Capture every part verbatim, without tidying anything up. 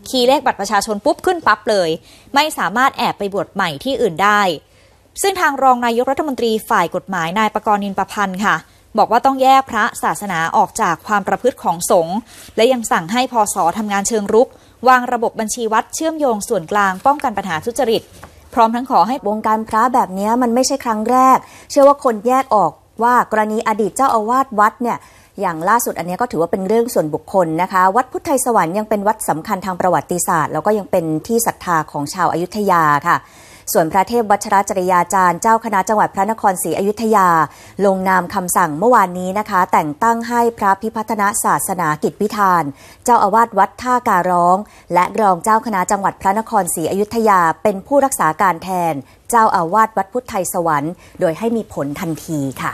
คีย์เลขบัตรประชาชนปุ๊บขึ้นปั๊บเลยไม่สามารถแอบไปบวชใหม่ที่อื่นได้ซึ่งทางรองนายกรัฐมนตรีฝ่ายกฎหมายนายปกรณ์นินประพันธ์ค่ะบอกว่าต้องแยกพระศาสนาออกจากความประพฤติของสงฆ์และยังสั่งให้พส.ทำงานเชิงรุกวางระบบบัญชีวัดเชื่อมโยงส่วนกลางป้องกันปัญหาทุจริตพร้อมทั้งขอให้วงการพระแบบนี้มันไม่ใช่ครั้งแรกเชื่อว่าคนแยกออกว่ากรณีอดีตเจ้าอาวาสวัดเนี่ยอย่างล่าสุดอันนี้ก็ถือว่าเป็นเรื่องส่วนบุคคลนะคะวัดพุทธไทยสวรรค์ยังเป็นวัดสำคัญทางประวัติศาสตร์แล้วก็ยังเป็นที่ศรัทธาของชาวอยุธยาค่ะส่วนพระเทพวัชรจริยาจารย์เจ้าคณะจังหวัดพระนครศรีอยุธยาลงนามคำสั่งเมื่อวานนี้นะคะแต่งตั้งให้พระพิพัฒนศาสนากิจวิธานเจ้าอาวาสวัดท่าการร้องและรองเจ้าคณะจังหวัดพระนครศรีอยุธยาเป็นผู้รักษาการแทนเจ้าอาวาสวัดพุทธไทยสวรรค์โดยให้มีผลทันทีค่ะ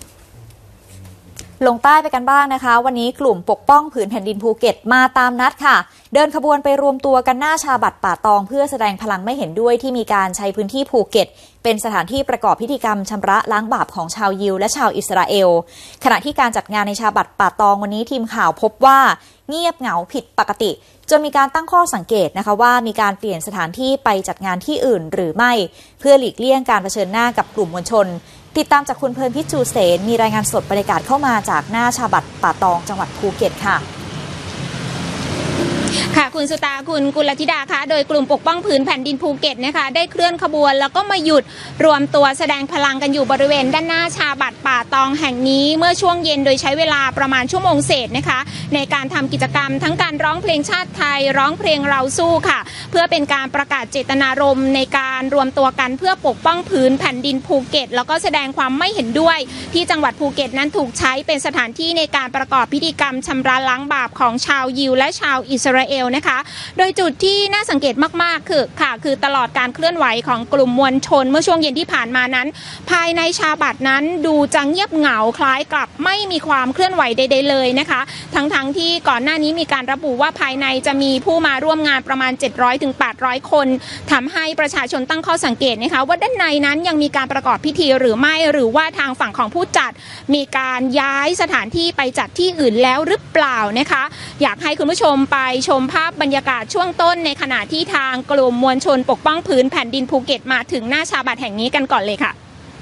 ลงใต้ไปกันบ้างนะคะวันนี้กลุ่มปกป้องผืนแผ่นดินภูเก็ตมาตามนัดค่ะเดินขบวนไปรวมตัวกันหน้าชาบัตรป่าตองเพื่อแสดงพลังไม่เห็นด้วยที่มีการใช้พื้นที่ภูเก็ตเป็นสถานที่ประกอบพิธีกรรมชำระล้างบาปของชาวยิวและชาวอิสราเอลขณะที่การจัดงานในชาบัตรป่าตองวันนี้ทีมข่าวพบว่าเงียบเหงาผิดปกติจนมีการตั้งข้อสังเกตนะคะว่ามีการเปลี่ยนสถานที่ไปจัดงานที่อื่นหรือไม่เพื่อหลีกเลี่ยงการเผชิญหน้ากับกลุ่มมวลชนติดตามจากคุณเพลินพิจูเสนมีรายงานสดบรรยากาศเข้ามาจากหน้าชาบัตรป่าตองจังหวัดภูเก็ตค่ะค่ะคุณสุตาคุณกุลธิดาคะโดยกลุ่มปกป้องผืนแผ่นดินภูเก็ตนะคะได้เคลื่อนขบวนแล้วก็มาหยุดรวมตัวแสดงพลังกันอยู่บริเวณด้านหน้าชาบัตรป่าตองแห่งนี้เมื่อช่วงเย็นโดยใช้เวลาประมาณชั่วโมงเศษนะคะในการทำกิจกรรมทั้งการร้องเพลงชาติไทยร้องเพลงเราสู้ค่ะเพื่อเป็นการประกาศเจตนารมณ์ในการรวมตัวกันเพื่อปกป้องผืนแผ่นดินภูเก็ตแล้วก็แสดงความไม่เห็นด้วยที่จังหวัดภูเก็ตนั้นถูกใช้เป็นสถานที่ในการประกอบพิธีกรรมชำระล้างบาปของชาวยิวและชาวอิสราเอลนะคะโดยจุดที่น่าสังเกตมากๆคือค่ะคือตลอดการเคลื่อนไหวของกลุ่มมวลชนเมื่อช่วงเย็นที่ผ่านมานั้นภายในชาบัตรนั้นดูจะเงียบเหงาคล้ายกับไม่มีความเคลื่อนไหวใดๆเลยนะคะทั้งๆ ท, ที่ก่อนหน้านี้มีการระบุว่าภายในจะมีผู้มาร่วมงานประมาณ เจ็ดร้อยถึงแปดร้อย คนทำให้ประชาชนตั้งข้อสังเกตนะคะว่าด้านในนั้นยังมีการประกอบพิธีหรือไม่หรือว่าทางฝั่งของผู้จัดมีการย้ายสถานที่ไปจัดที่อื่นแล้วหรือเปล่านะคะอยากให้คุณผู้ชมไปชมภาพบรรยากาศช่วงต้นในขณะที่ทางกลุ่มมวลชนปกป้องผืนแผ่นดินภูเก็ตมาถึงหน้าชาบัตรแห่งนี้กันก่อนเลยค่ะ